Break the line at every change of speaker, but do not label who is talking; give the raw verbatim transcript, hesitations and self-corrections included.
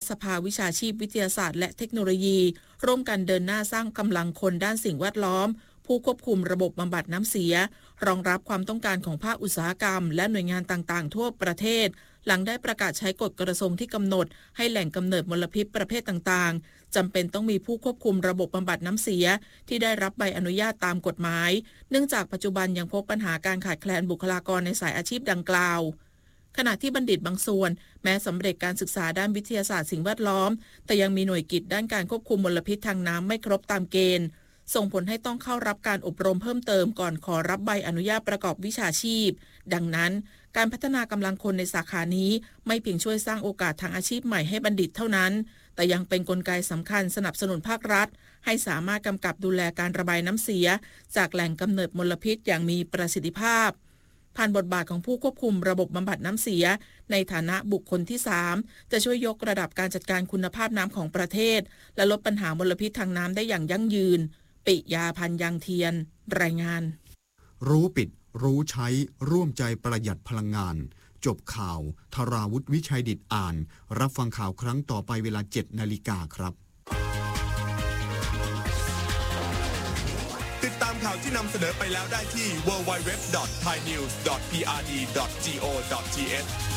สภาวิชาชีพวิทยาศาสตร์และเทคโนโลยีร่วมกันเดินหน้าสร้างกำลังคนด้านสิ่งแวดล้อมผู้ควบคุมระบบบำบัดน้ำเสียรองรับความต้องการของภาคอุตสาหกรรมและหน่วยงานต่างๆทั่วประเทศหลังได้ประกาศใช้กฎกระทรวงที่กำหนดให้แหล่งกำเนิดมลพิษประเภทต่างๆจำเป็นต้องมีผู้ควบคุมระบบบำบัดน้ำเสียที่ได้รับใบอนุญาตตามกฎหมายเนื่องจากปัจจุบันยังพบปัญหาการขาดแคลนบุคลากรในสายอาชีพดังกล่าวขณะที่บัณฑิตบางส่วนแม้สำเร็จการศึกษาด้านวิทยาศาสตร์สิ่งแวดล้อมแต่ยังมีหน่วยกิจด้านการควบคุมมลพิษทางน้ำไม่ครบตามเกณฑ์ส่งผลให้ต้องเข้ารับการอบรมเพิ่มเติมก่อนขอรับใบอนุญาตประกอบวิชาชีพดังนั้นการพัฒนากำลังคนในสาขานี้ไม่เพียงช่วยสร้างโอกาสทางอาชีพใหม่ให้บัณฑิตเท่านั้นแต่ยังเป็นกลไกสำคัญสนับสนุนภาครัฐให้สามารถกำกับดูแลการระบายน้ำเสียจากแหล่งกำเนิดมลพิษอย่างมีประสิทธิภาพผ่านบทบาทของผู้ควบคุมระบบบำบัดน้ำเสียในฐานะบุคคลที่สามจะช่วยยกระดับการจัดการคุณภาพน้ำของประเทศและลดปัญหามลพิษทางน้ำได้อย่างยั่งยืนปิยาพันธ์ยังเทียนรายงาน
รู้ปิดรู้ใช้ร่วมใจประหยัดพลังงานจบข่าวธราวุฒิวิชัยดิษฐ์อ่านรับฟังข่าวครั้งต่อไปเวลา เจ็ดนาฬิกาครับ
ติดตามข่าวที่นำเสนอไปแล้วได้ที่ ดับเบิลยู ดับเบิลยู ดับเบิลยู ดอท ไทยนิวส์ ดอท พี อาร์ ดี ดอท จี โอ ดอท ที เอช